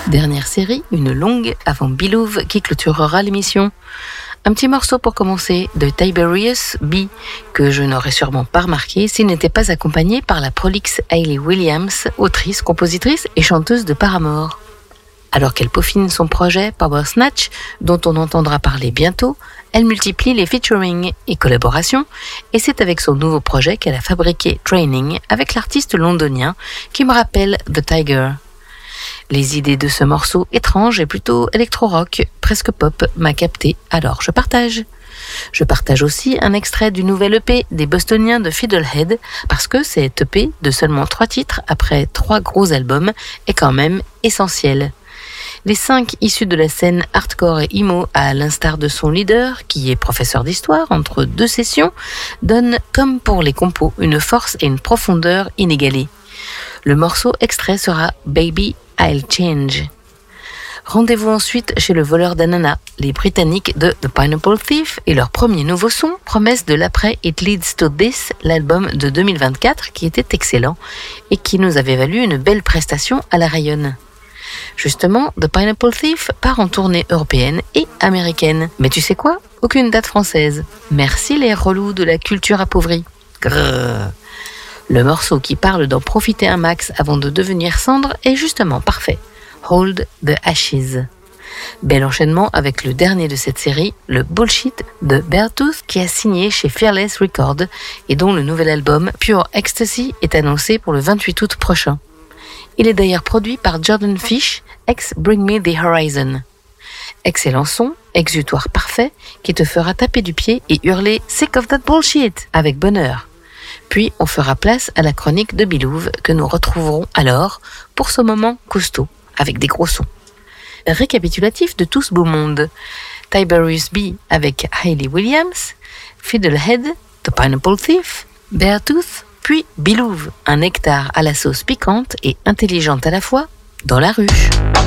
Dernière série, une longue avant Beelove qui clôturera l'émission. Un petit morceau pour commencer de Tiberius B, que je n'aurais sûrement pas remarqué s'il n'était pas accompagné par la prolixe Hayley Williams, autrice, compositrice et chanteuse de Paramore. Alors qu'elle peaufine son projet Power Snatch, dont on entendra parler bientôt, elle multiplie les featuring et collaborations, et c'est avec son nouveau projet qu'elle a fabriqué Training avec l'artiste londonien qui me rappelle The Tiger. Les idées de ce morceau étrange et plutôt électro-rock, presque pop, m'a capté, alors je partage. Je partage aussi un extrait du nouvel EP des Bostoniens de Fiddlehead, parce que cet EP de seulement 3 titres après 3 gros albums est quand même essentiel. Les 5 issus de la scène hardcore et emo, à l'instar de son leader, qui est professeur d'histoire entre 2 sessions, donnent, comme pour les compos, une force et une profondeur inégalées. Le morceau extrait sera Baby I'll Change. Rendez-vous ensuite chez le voleur d'ananas, les Britanniques de The Pineapple Thief et leur premier nouveau son, promesse de l'après It Leads to This, l'album de 2024 qui était excellent et qui nous avait valu une belle prestation à la Rayonne. Justement, The Pineapple Thief part en tournée européenne et américaine. Mais tu sais quoi ? Aucune date française. Merci les relous de la culture appauvrie. Grrr. Le morceau qui parle d'en profiter un max avant de devenir cendre est justement parfait. Hold the Ashes. Bel enchaînement avec le dernier de cette série, le Bullshit de Beartooth, qui a signé chez Fearless Records et dont le nouvel album Pure Ecstasy est annoncé pour le 28 août prochain. Il est d'ailleurs produit par Jordan Fish, ex Bring Me the Horizon. Excellent son, exutoire parfait, qui te fera taper du pied et hurler « Sick of that bullshit » avec bonheur. Puis on fera place à la chronique de Beelove que nous retrouverons alors pour ce moment costaud, avec des gros sons. Récapitulatif de tout ce beau monde. Tiberius B avec Hayley Williams, Fiddlehead, The Pineapple Thief, Beartooth, puis Beelove, un nectar à la sauce piquante et intelligente à la fois, dans la ruche.